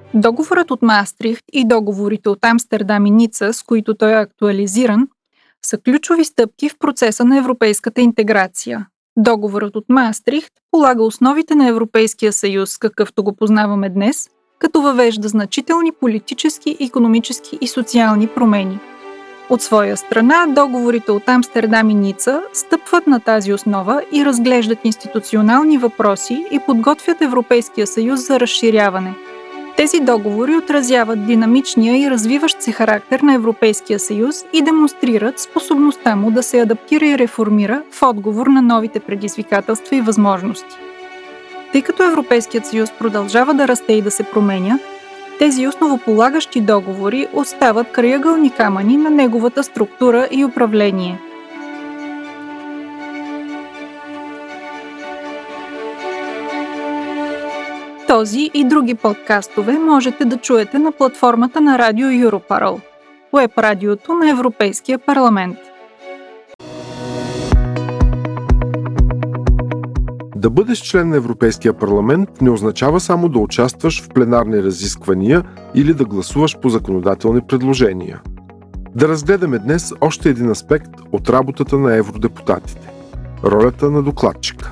Договорът от Маастрихт и договорите от Амстердам и Ница, с които той е актуализиран, са ключови стъпки в процеса на европейската интеграция. Договорът от Маастрихт полага основите на Европейския съюз, какъвто го познаваме днес, като въвежда значителни политически, икономически и социални промени. От своя страна, договорите от Амстердам и Ница стъпват на тази основа и разглеждат институционални въпроси и подготвят Европейския съюз за разширяване. Тези договори отразяват динамичния и развиващ се характер на Европейския съюз и демонстрират способността му да се адаптира и реформира в отговор на новите предизвикателства и възможности. Тъй като Европейският съюз продължава да расте и да се променя, тези основополагащи договори остават крайъгълни камъни на неговата структура и управление. Този и други подкастове можете да чуете на платформата на Радио Europarl, уеб-радиото на Европейския парламент. Да бъдеш член на Европейския парламент не означава само да участваш в пленарни разисквания или да гласуваш по законодателни предложения. Да разгледаме днес още един аспект от работата на евродепутатите – ролята на докладчика.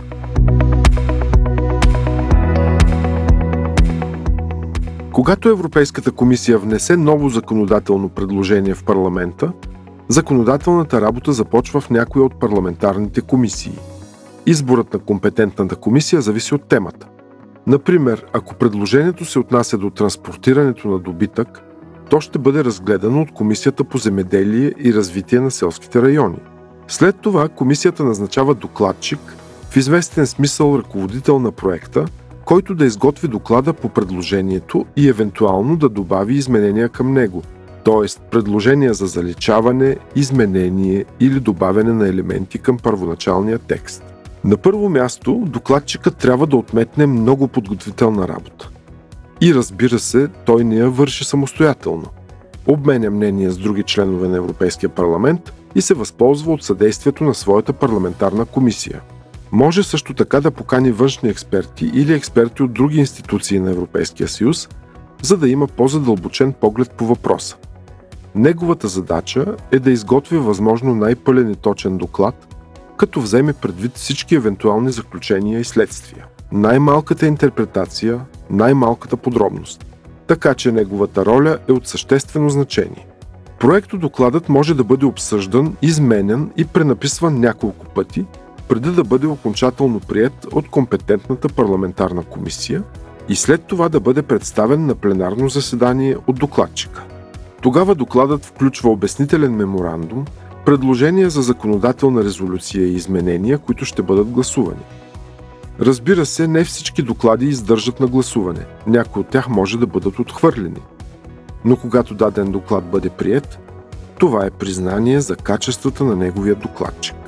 Когато Европейската комисия внесе ново законодателно предложение в парламента, законодателната работа започва в някоя от парламентарните комисии. Изборът на компетентната комисия зависи от темата. Например, ако предложението се отнася до транспортирането на добитък, то ще бъде разгледано от Комисията по земеделие и развитие на селските райони. След това комисията назначава докладчик, в известен смисъл ръководител на проекта, който да изготви доклада по предложението и евентуално да добави изменения към него, т.е. предложения за заличаване, изменение или добавяне на елементи към първоначалния текст. На първо място, докладчикът трябва да отметне много подготвителна работа. И разбира се, той не я върши самостоятелно. Обменя мнение с други членове на Европейския парламент и се възползва от съдействието на своята парламентарна комисия. Може също така да покани външни експерти или експерти от други институции на Европейския съюз, за да има по-задълбочен поглед по въпроса. Неговата задача е да изготви възможно най-пълен и точен доклад, като вземе предвид всички евентуални заключения и следствия. Най-малката интерпретация, най-малката подробност. Така че неговата роля е от съществено значение. Проектодокладът може да бъде обсъждан, изменян и пренаписван няколко пъти, преди да бъде окончателно приет от компетентната парламентарна комисия и след това да бъде представен на пленарно заседание от докладчика. Тогава докладът включва обяснителен меморандум, предложения за законодателна резолюция и изменения, които ще бъдат гласувани. Разбира се, не всички доклади издържат на гласуване. Някои от тях може да бъдат отхвърлени. Но когато даден доклад бъде приет, това е признание за качествата на неговия докладчик.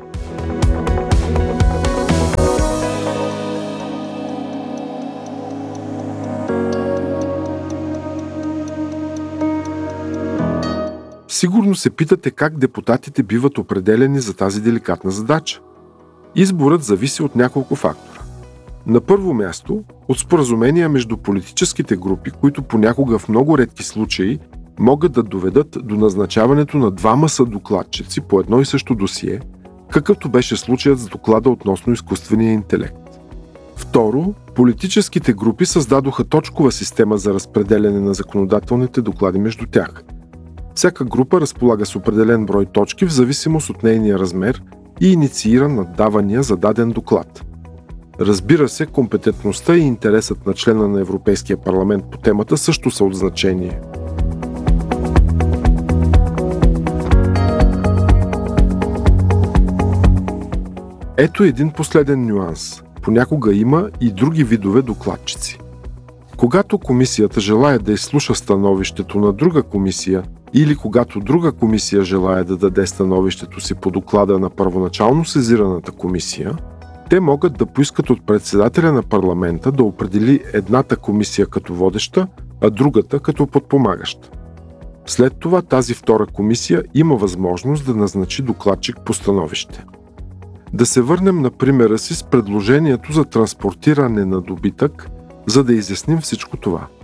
Сигурно се питате как депутатите биват определени за тази деликатна задача. Изборът зависи от няколко фактора. На първо място, от споразумения между политическите групи, които понякога в много редки случаи могат да доведат до назначаването на двама съдокладчици по едно и също досие, какъвто беше случаят с доклада относно изкуствения интелект. Второ, политическите групи създадоха точкова система за разпределяне на законодателните доклади между тях. Всяка група разполага с определен брой точки в зависимост от нейния размер и инициира наддавания за даден доклад. Разбира се, компетентността и интересът на члена на Европейския парламент по темата също са от значение. Ето един последен нюанс. Понякога има и други видове докладчици. Когато комисията желае да изслуша становището на друга комисия или когато друга комисия желае да даде становището си по доклада на първоначално сезираната комисия, те могат да поискат от председателя на парламента да определи едната комисия като водеща, а другата като подпомагаща. След това тази втора комисия има възможност да назначи докладчик по становище. Да се върнем на примера си с предложението за транспортиране на добитък, за да изясним всичко това.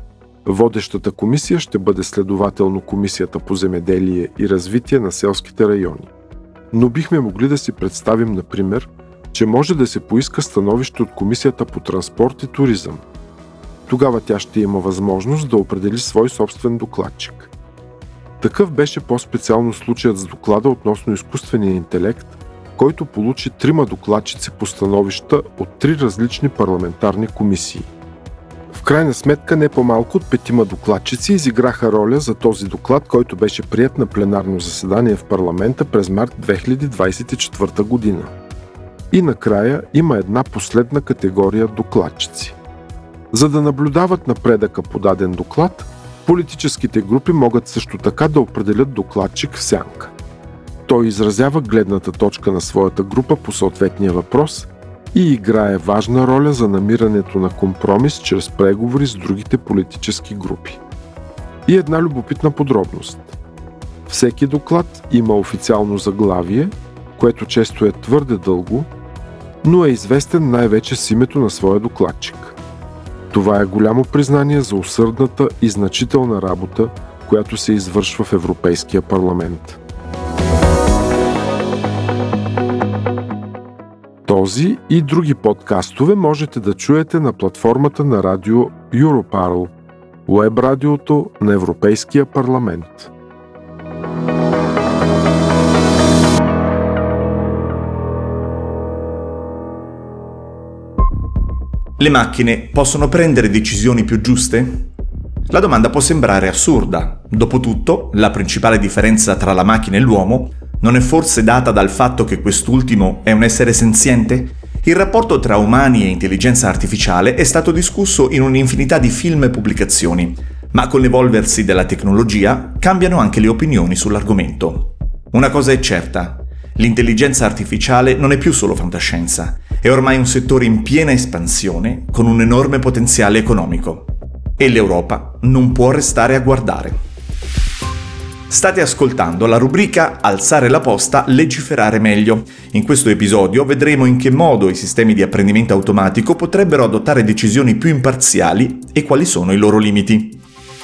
Водещата комисия ще бъде следователно Комисията по земеделие и развитие на селските райони. Но бихме могли да си представим, например, че може да се поиска становище от Комисията по транспорт и туризъм. Тогава тя ще има възможност да определи свой собствен докладчик. Такъв беше по-специално случаят с доклада относно изкуствения интелект, който получи 3 докладчици по становища от 3 различни парламентарни комисии. В крайна сметка не по-малко от 5 докладчици изиграха роля за този доклад, който беше приет на пленарно заседание в парламента през март 2024 година. И накрая има една последна категория докладчици. За да наблюдават напредъка по даден доклад, политическите групи могат също така да определят докладчик в сянка. Той изразява гледната точка на своята група по съответния въпрос и играе важна роля за намирането на компромис чрез преговори с другите политически групи. И една любопитна подробност. Всеки доклад има официално заглавие, което често е твърде дълго, но е известен най-вече с името на своя докладчик. Това е голямо признание за усърдната и значителна работа, която се извършва в Европейския парламент. Този и други подкастове можете да чуете на платформата на радио Europarl, уеб радиото на Европейския парламент. Le macchine possono prendere decisioni più giuste? La domanda può sembrare assurda. Dopotutto, la principale differenza tra la macchina e l'uomo non è forse data dal fatto che quest'ultimo è un essere senziente? Il rapporto tra umani e intelligenza artificiale è stato discusso in un'infinità di film e pubblicazioni, ma con l'evolversi della tecnologia cambiano anche le opinioni sull'argomento. Una cosa è certa: l'intelligenza artificiale non è più solo fantascienza, è ormai un settore in piena espansione con un enorme potenziale economico. E l'Europa non può restare a guardare. State ascoltando la rubrica Alzare la posta, legiferare meglio. In questo episodio vedremo in che modo i sistemi di apprendimento automatico potrebbero adottare decisioni più imparziali e quali sono i loro limiti.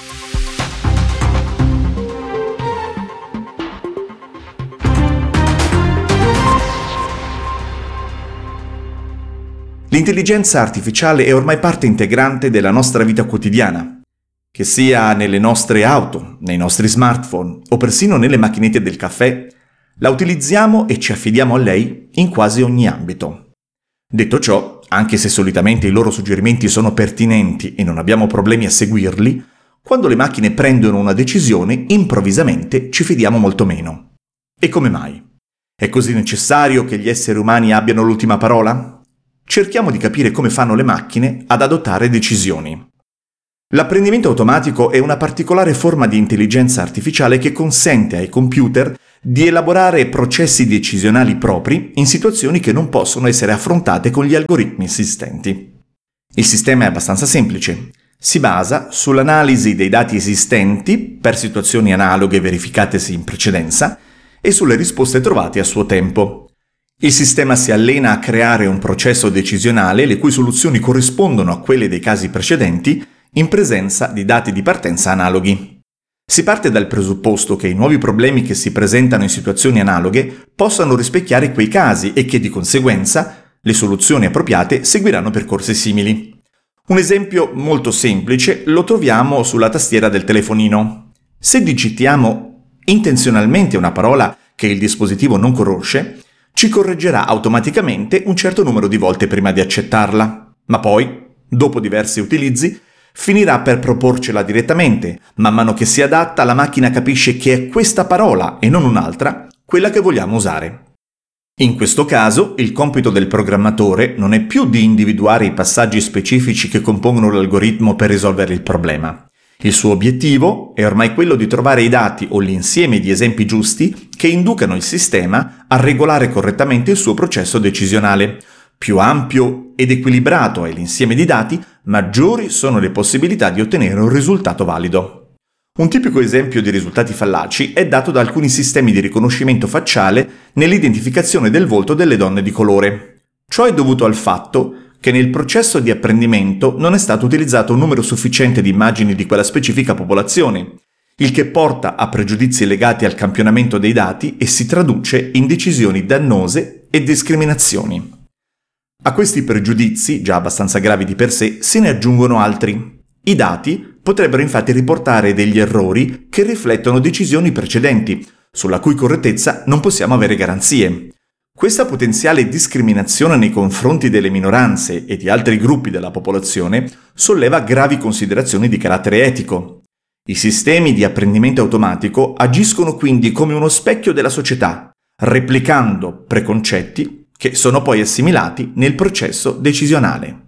L'intelligenza artificiale è ormai parte integrante della nostra vita quotidiana. Che sia nelle nostre auto, nei nostri smartphone o persino nelle macchinette del caffè, la utilizziamo e ci affidiamo a lei in quasi ogni ambito. Detto ciò, anche se solitamente i loro suggerimenti sono pertinenti e non abbiamo problemi a seguirli, quando le macchine prendono una decisione, improvvisamente ci fidiamo molto meno. E come mai? È così necessario che gli esseri umani abbiano l'ultima parola? Cerchiamo di capire come fanno le macchine ad adottare decisioni. L'apprendimento automatico è una particolare forma di intelligenza artificiale che consente ai computer di elaborare processi decisionali propri in situazioni che non possono essere affrontate con gli algoritmi esistenti. Il sistema è abbastanza semplice. Si basa sull'analisi dei dati esistenti per situazioni analoghe verificatesi in precedenza e sulle risposte trovate a suo tempo. Il sistema si allena a creare un processo decisionale le cui soluzioni corrispondono a quelle dei casi precedenti in presenza di dati di partenza analoghi. Si parte dal presupposto che i nuovi problemi che si presentano in situazioni analoghe possano rispecchiare quei casi e che di conseguenza le soluzioni appropriate seguiranno percorsi simili. Un esempio molto semplice lo troviamo sulla tastiera del telefonino. Se digitiamo intenzionalmente una parola che il dispositivo non conosce, ci correggerà automaticamente un certo numero di volte prima di accettarla, ma poi, dopo diversi utilizzi, finirà per proporcela direttamente. Man mano che si adatta, la macchina capisce che è questa parola e non un'altra quella che vogliamo usare. In questo caso, il compito del programmatore non è più di individuare i passaggi specifici che compongono l'algoritmo per risolvere il problema. Il suo obiettivo è ormai quello di trovare i dati o l'insieme di esempi giusti che inducano il sistema a regolare correttamente il suo processo decisionale. Più ampio ed equilibrato è l'insieme di dati, maggiori sono le possibilità di ottenere un risultato valido. Un tipico esempio di risultati fallaci è dato da alcuni sistemi di riconoscimento facciale nell'identificazione del volto delle donne di colore. Ciò è dovuto al fatto che nel processo di apprendimento non è stato utilizzato un numero sufficiente di immagini di quella specifica popolazione, il che porta a pregiudizi legati al campionamento dei dati e si traduce in decisioni dannose e discriminazioni. A questi pregiudizi, già abbastanza gravi di per sé, se ne aggiungono altri. I dati potrebbero infatti riportare degli errori che riflettono decisioni precedenti, sulla cui correttezza non possiamo avere garanzie. Questa potenziale discriminazione nei confronti delle minoranze e di altri gruppi della popolazione solleva gravi considerazioni di carattere etico. I sistemi di apprendimento automatico agiscono quindi come uno specchio della società, replicando preconcetti che sono poi assimilati nel processo decisionale.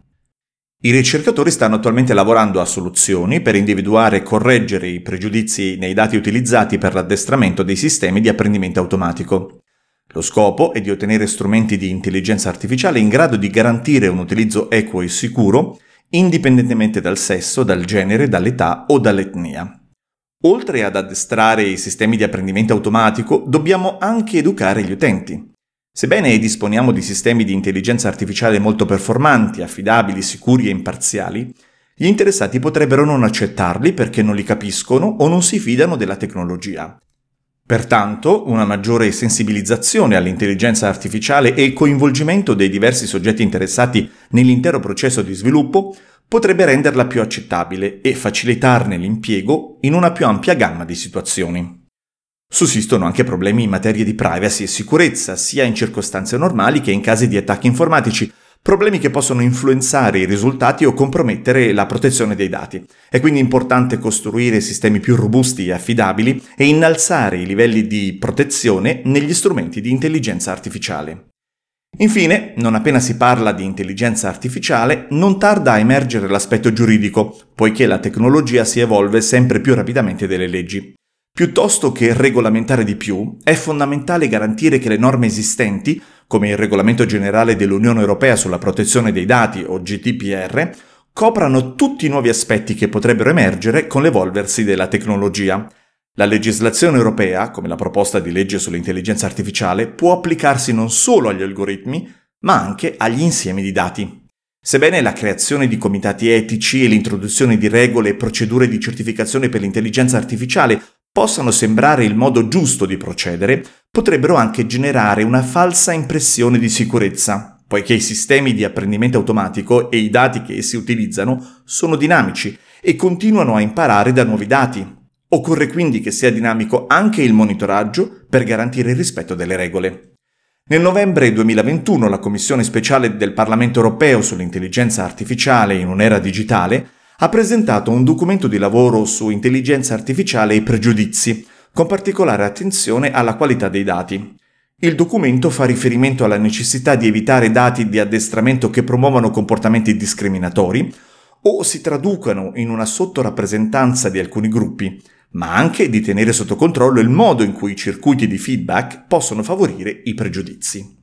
I ricercatori stanno attualmente lavorando a soluzioni per individuare e correggere i pregiudizi nei dati utilizzati per l'addestramento dei sistemi di apprendimento automatico. Lo scopo è di ottenere strumenti di intelligenza artificiale in grado di garantire un utilizzo equo e sicuro, indipendentemente dal sesso, dal genere, dall'età o dall'etnia. Oltre ad addestrare i sistemi di apprendimento automatico, dobbiamo anche educare gli utenti. Sebbene disponiamo di sistemi di intelligenza artificiale molto performanti, affidabili, sicuri e imparziali, gli interessati potrebbero non accettarli perché non li capiscono o non si fidano della tecnologia. Pertanto, una maggiore sensibilizzazione all'intelligenza artificiale e il coinvolgimento dei diversi soggetti interessati nell'intero processo di sviluppo potrebbe renderla più accettabile e facilitarne l'impiego in una più ampia gamma di situazioni. Sussistono anche problemi in materia di privacy e sicurezza, sia in circostanze normali che in casi di attacchi informatici, problemi che possono influenzare i risultati o compromettere la protezione dei dati. È quindi importante costruire sistemi più robusti e affidabili e innalzare i livelli di protezione negli strumenti di intelligenza artificiale. Infine, non appena si parla di intelligenza artificiale, non tarda a emergere l'aspetto giuridico, poiché la tecnologia si evolve sempre più rapidamente delle leggi. Piuttosto che regolamentare di più, è fondamentale garantire che le norme esistenti, come il Regolamento Generale dell'Unione Europea sulla protezione dei dati o GDPR, coprano tutti i nuovi aspetti che potrebbero emergere con l'evolversi della tecnologia. La legislazione europea, come la proposta di legge sull'intelligenza artificiale, può applicarsi non solo agli algoritmi, ma anche agli insiemi di dati. Sebbene la creazione di comitati etici e l'introduzione di regole e procedure di certificazione per l'intelligenza artificiale possano sembrare il modo giusto di procedere, potrebbero anche generare una falsa impressione di sicurezza, poiché i sistemi di apprendimento automatico e i dati che essi utilizzano sono dinamici e continuano a imparare da nuovi dati. Occorre quindi che sia dinamico anche il monitoraggio per garantire il rispetto delle regole. Nel novembre 2021 la Commissione speciale del Parlamento europeo sull'intelligenza artificiale in un'era digitale ha presentato un documento di lavoro su intelligenza artificiale e pregiudizi, con particolare attenzione alla qualità dei dati. Il documento fa riferimento alla necessità di evitare dati di addestramento che promuovano comportamenti discriminatori o si traducano in una sottorappresentanza di alcuni gruppi, ma anche di tenere sotto controllo il modo in cui i circuiti di feedback possono favorire i pregiudizi.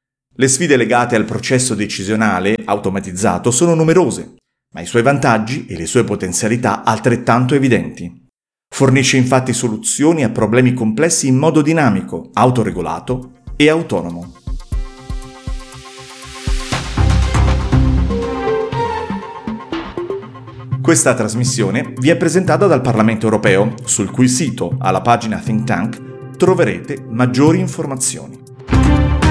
Le sfide legate al processo decisionale automatizzato sono numerose, ma i suoi vantaggi e le sue potenzialità altrettanto evidenti. Fornisce infatti soluzioni a problemi complessi in modo dinamico, autoregolato e autonomo. Questa trasmissione vi è presentata dal Parlamento europeo, sul cui sito, alla pagina Think Tank, troverete maggiori informazioni.